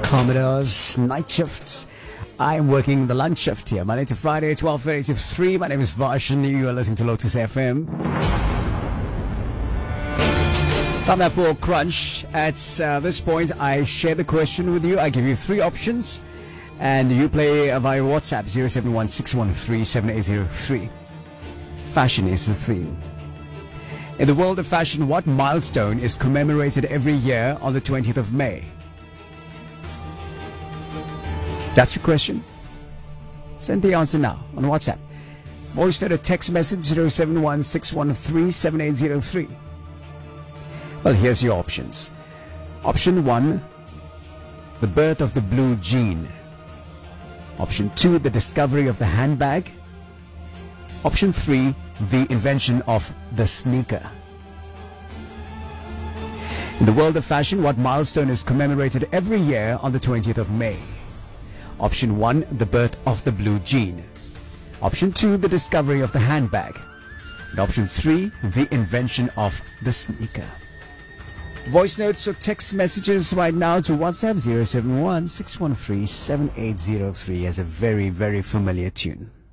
Commodores night shifts. I'm working the lunch shift here, Monday to Friday, 12:30 to 3. My name is Varshan. You are listening to Lotus FM. Time now for Crunch. At this point, I share the question with you. I give you three options, and you play via WhatsApp 0716137803. Fashion is the theme. In the world of fashion, what milestone is commemorated every year on the 20th of May? That's your question. Send the answer now on WhatsApp. Voice note or text message 0716137803. Well, here's your options. Option 1, the birth of the blue jean. Option 2, the discovery of the handbag. Option 3, the invention of the sneaker. In the world of fashion, what milestone is commemorated every year on the 20th of May? Option 1, the birth of the blue jean. Option 2, the discovery of the handbag. And option 3, the invention of the sneaker. Voice notes or text messages right now to WhatsApp 0716137803 as a very, very familiar tune.